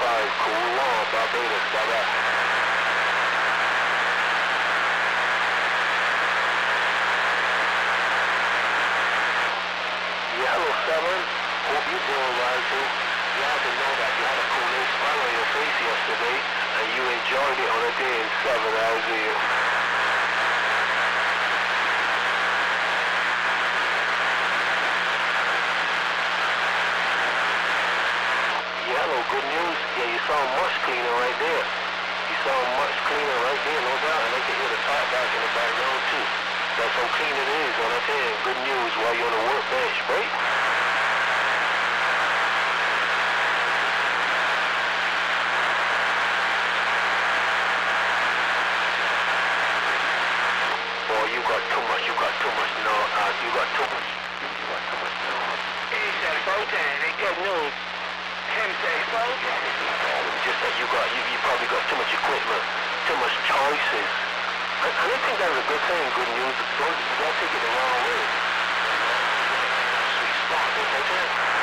cool on, Barbados, bye-bye. Yellow 7, hope you're doing well too. You have to know that you had a cool little smile on your face yesterday, and you enjoyed it on a day in 7 hours a year. Yellow, good news. Yeah, you sound much cleaner right there. You sound much cleaner right there, no doubt. And I can hear the talk back in the background too. That's how clean it is on a day. Good news while you're on the workbench, right? Boy, you got too much no, you got too much no. He said Photon, they good news. Him say Photon. Just that you probably got too much equipment, too much choices. And I think that's a good thing, good news. Don't take it the wrong way. Sweet spot, okay?